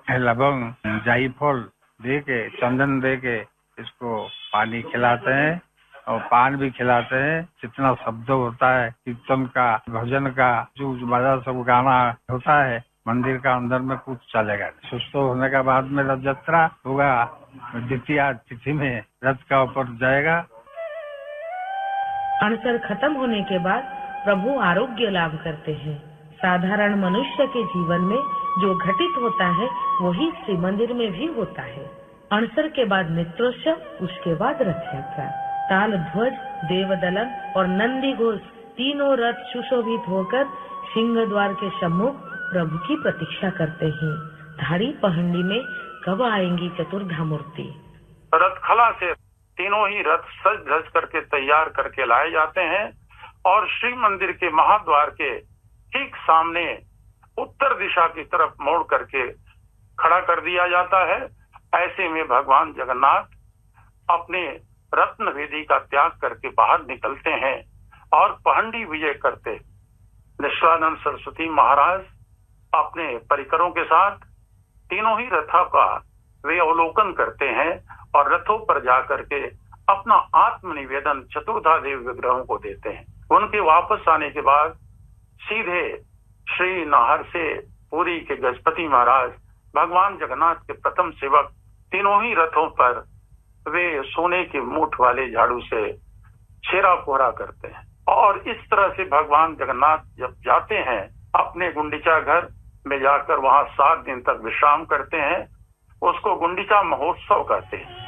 लवंग जायफल दे के, चंदन दे के इसको पानी खिलाते हैं और पान भी खिलाते हैं। जितना शब्द होता है कीर्तन का, भजन का, जो बाजा सब गाना होता है, मंदिर का अंदर में कुछ चलेगा। सुस्त होने के बाद में रथ यात्रा होगा। द्वितीया तिथि में रथ का ऊपर जाएगा। अणसर खत्म होने के बाद प्रभु आरोग्य लाभ करते हैं। साधारण मनुष्य के जीवन में जो घटित होता है वही श्री मंदिर में भी होता है। अणसर के बाद नेत्रोत्सव, उसके बाद रथ यात्रा। ताल ध्वज, देवदलन और नंदी घोष तीनों रथ सुशोभित होकर सिंह द्वार के सम्मुख प्रभु की प्रतीक्षा करते हैं। धाड़ी पहंडी में कब आएंगी चतुर्धा मूर्ति। रथखला से तीनों ही रथ सज धज करके तैयार करके लाए जाते हैं और श्री मंदिर के महाद्वार के ठीक सामने उत्तर दिशा की तरफ मोड़ करके खड़ा कर दिया जाता है। ऐसे में भगवान जगन्नाथ अपने रत्न वेदी का त्याग करके बाहर निकलते हैं और पहंडी विजय करते। निष्ठानंद सरस्वती महाराज अपने परिकरों के साथ तीनों ही रथों का वे अवलोकन करते हैं और रथों पर जाकर के अपना आत्मनिवेदन चतुर्धा देव विग्रहों को देते हैं। उनके वापस आने के बाद सीधे श्री नाहर से पुरी के गजपति महाराज भगवान जगन्नाथ के प्रथम सेवक तीनों ही रथों पर वे सोने के मूठ वाले झाड़ू से छेरा पोहरा करते हैं और इस तरह से भगवान जगन्नाथ जब जाते हैं अपने गुंडीचा घर में जाकर वहां 7 दिन तक विश्राम करते हैं, उसको गुंडीचा महोत्सव कहते हैं।